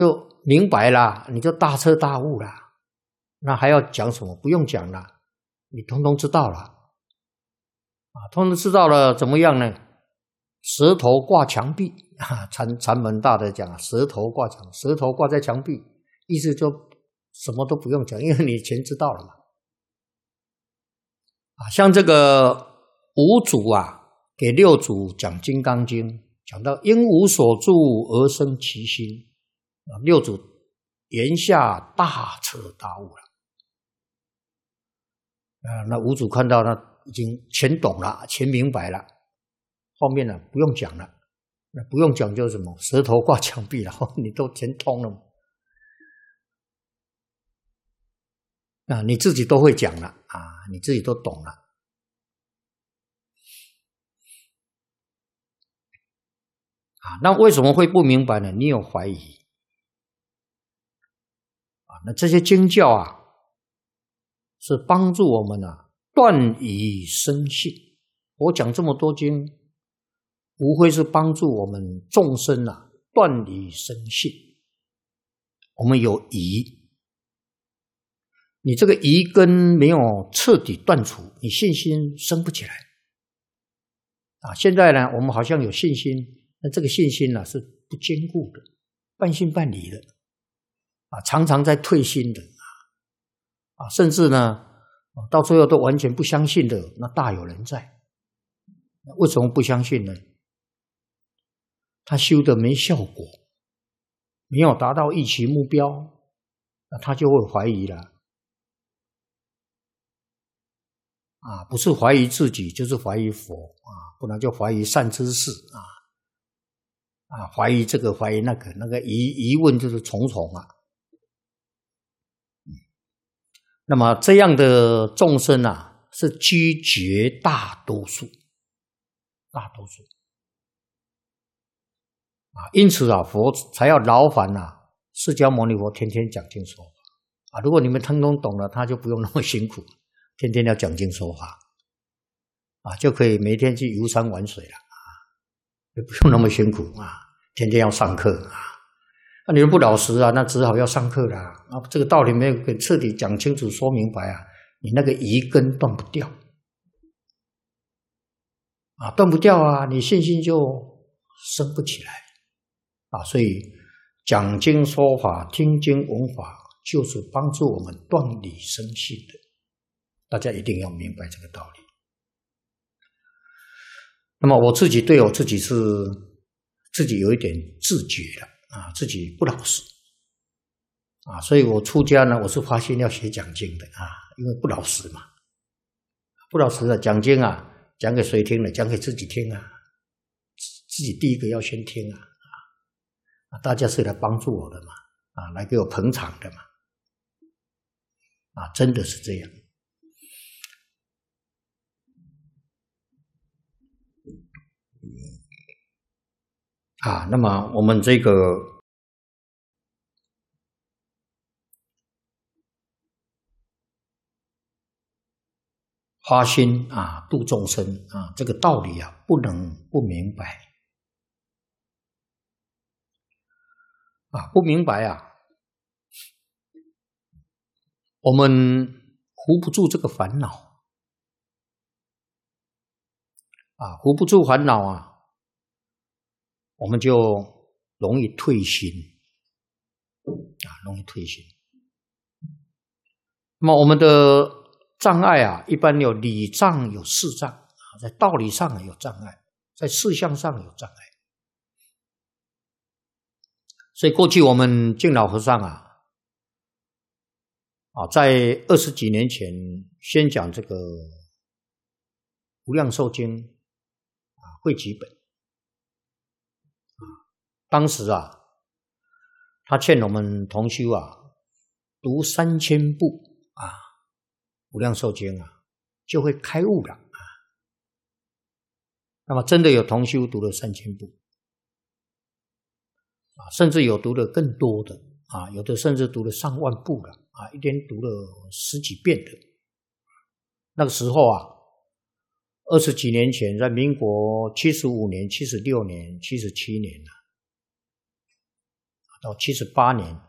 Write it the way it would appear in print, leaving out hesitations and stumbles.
就明白啦，你就大彻大悟啦。那还要讲什么？不用讲了，你通通知道了。通通知道了，怎么样呢？舌头挂墙壁，禅门大德讲，舌头挂在墙壁，意思就什么都不用讲，因为你全知道了嘛。像这个五祖啊，给六祖讲《金刚经》，讲到因无所住而生其心，六祖言下大彻大悟了。那五祖看到那已经全懂了，全明白了，后面呢不用讲了，那不用讲就是什么舌头挂墙壁了，你都全通了，你自己都会讲了你自己都懂了那为什么会不明白呢？你有怀疑那这些经教是帮助我们断疑生信。我讲这么多经，无非是帮助我们众生断疑生信。我们有疑，你这个疑根没有彻底断除，你信心生不起来现在呢，我们好像有信心，那这个信心是不坚固的，半信半疑的常常在退心的甚至呢到最后都完全不相信的，那大有人在。为什么不相信呢？他修的没效果，没有达到预期目标，那他就会怀疑了不是怀疑自己，就是怀疑佛不然就怀疑善知识怀疑这个怀疑那个疑问就是重重那么这样的众生是居绝大多数因此佛才要劳烦释迦牟尼佛天天讲经说法如果你们通通懂了，他就不用那么辛苦，天天要讲经说法就可以每天去游山玩水了就不用那么辛苦天天要上课你们不老实那只好要上课啦这个道理没有给彻底讲清楚说明白你那个疑根断不掉断不掉你信心就生不起来所以讲经说法听经闻法就是帮助我们断理生信的，大家一定要明白这个道理。那么我自己对我自己是自己有一点自觉了自己不老实所以我出家呢，我是发心要学讲经的因为不老实嘛，不老实的讲经讲给谁听呢？讲给自己听自己第一个要先听大家是来帮助我的嘛来给我捧场的嘛真的是这样那么我们这个发心度众生这个道理不能不明白不明白我们扶不住这个烦恼扶不住烦恼我们就容易退心容易退心。那么我们的障碍一般有理障有事障在道理上有障碍，在事项上有障碍。所以过去我们净老和尚在20几年前先讲这个无量寿经汇集本当时他劝我们同修读3000部无量寿经就会开悟了那么真的有同修读了3000部甚至有读了更多的有的甚至读了上万部了一天读了10几遍的。那个时候20几年前，在民国75年、76年、77年到78年